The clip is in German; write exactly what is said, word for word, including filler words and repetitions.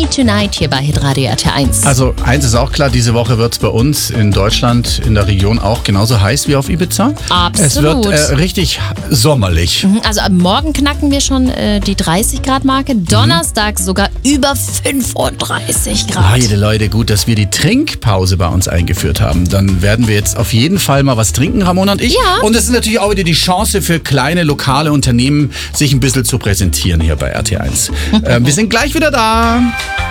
Tonight hier bei Hitradio R T eins. Also eins ist auch klar, diese Woche wird es bei uns in Deutschland, in der Region auch genauso heiß wie auf Ibiza. Absolut. Es wird äh, richtig sommerlich. Also ab morgen knacken wir schon äh, die dreißig Grad Marke. Donnerstag mhm. sogar über fünfunddreißig Grad. Leute, Leute, gut, dass wir die Trinkpause bei uns eingeführt haben. Dann werden wir jetzt auf jeden Fall mal was trinken, Ramona und ich. Ja. Und das ist natürlich auch wieder die Chance für kleine lokale Unternehmen, sich ein bisschen zu präsentieren hier bei R T eins. äh, wir sind gleich wieder da.